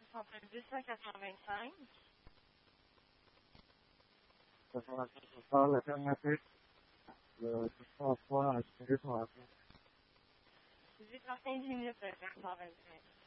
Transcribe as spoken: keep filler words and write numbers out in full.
entre deux cent quatre-vingt-cinq. quatre-vingt-cinq pour ça, l'alternative, le trois fois aspiré pour la fin. huit heures quinze minutes, quatre cent vingt-cinq.